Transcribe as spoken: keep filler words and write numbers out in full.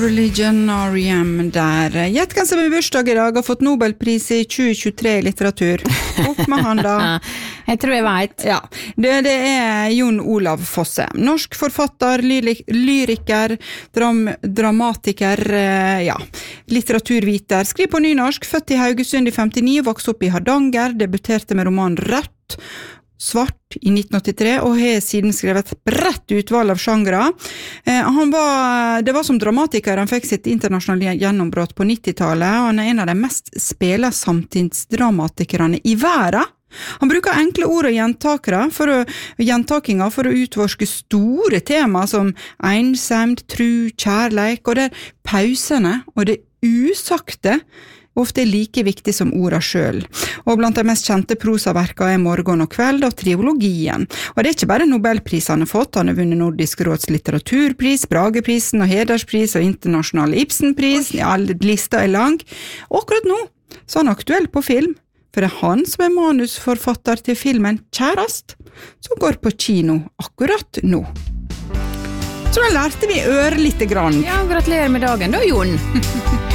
Religion R E M der. Gjett hvem som er bursdag i dag har fått Nobelpris i tjue tjuetre i litteratur. Opp med han da. Jeg tror jeg vet. Ja, det, det er Jon Olav Fosse. Norsk forfatter, lyrik, lyriker, dram, dramatiker, ja, litteraturviter. Skriv på nynorsk, født i Haugesund i femtini, vokste opp i Hardanger, debuterte med roman Rødt, Svart i nitten åttitre, og har siden skrevet et bredt utvalg av sjangere. Eh, han var, det var som dramatiker han fikk sitt internasjonale gjennombrott på nittitallet, og han er en av de mest spela samtidsdramatikerne i verden. Han bruker enkle ord og gjentakere for å, gjentakinger for å utvorske store tema som ensamt, tru, kjærleik, og der pausene og det usagte ofte er like viktig som orda selv. Og blant de mest kjente prosaverkene er Morgen og kveld og Triologien. Og det er ikke bare Nobelpris han har fått, han har vunnet Nordisk råds litteraturpris, Brageprisen og Hederspris og internasjonal Ibsenpris, ja, lista er lang. Og akkurat nå så er han aktuell på film, for det er han som er manusforfatter til filmen Kjærast, som går på kino akkurat nå. Så da lærte vi øre lite grann. Ja, gratulerer med dagen da, Jon.